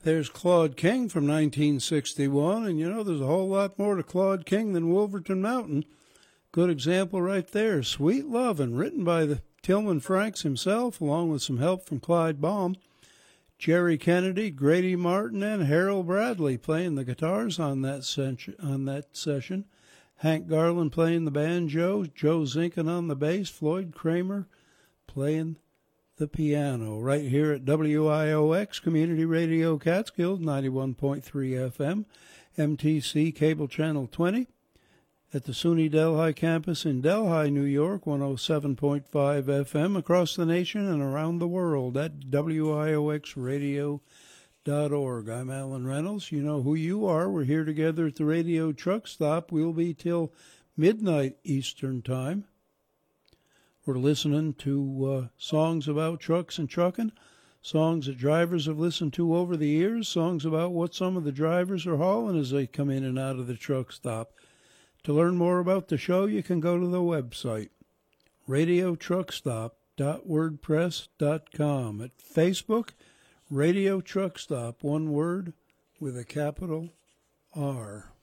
There's Claude King from 1961, and there's a whole lot more to Claude King than Wolverton Mountain. Good example right there. Sweet Lovin', written by the Tillman Franks himself, along with some help from Clyde Baum. Jerry Kennedy, Grady Martin, and Harold Bradley playing the guitars on that session. Hank Garland playing the banjo, Joe Zinkin on the bass, Floyd Kramer playing the piano. Right here at WIOX Community Radio Catskill, 91.3 FM, MTC Cable Channel 20. At the SUNY Delhi campus in Delhi, New York, 107.5 FM, across the nation and around the world at WIOXradio.org. I'm Alan Reynolds. You know who you are. We're here together at the Radio Truck Stop. We'll be till midnight Eastern Time. We're listening to songs about trucks and trucking, songs that drivers have listened to over the years, songs about what some of the drivers are hauling as they come in and out of the truck stop. To learn more about the show, you can go to the website, radiotruckstop.wordpress.com. At Facebook, Radio Truck Stop, one word with a capital R.